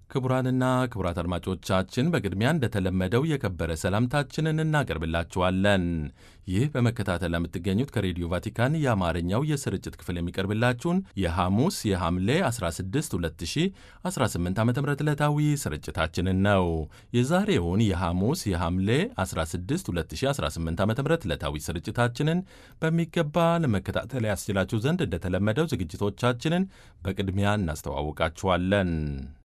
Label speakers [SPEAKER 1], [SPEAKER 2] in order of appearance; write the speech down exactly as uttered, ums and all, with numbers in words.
[SPEAKER 1] ክቡራንና ክቡራት አድማጮቻችን በቅድሚያ እንደተለመደው የከበረ ሰላምታችንን እናቀርብላችኋለን። ይህ በመከታተል ለምትገኙት ከሬዲዮ ቫቲካን የአማርኛው የስርጭት ክፍል የሚቀርብላችሁን የሐሙስ የሐምሌ አስራ ስድስት ሁለት ሺህ አስራ ስምንት ዓ ም ዕለታዊ ስርጭታችንን ነው። የዛሬውን የሐሙስ የሐምሌ አስራ ስድስት ሁለት ሺህ አስራ ስምንት ዓ ም ዕለታዊ ስርጭታችንን በሚገባ ለመከታተል ያስችላችሁ ዘንድ እንደተለመደው ዝግጅቶቻችንን በቅድሚያ እናስተዋውቃችኋለን።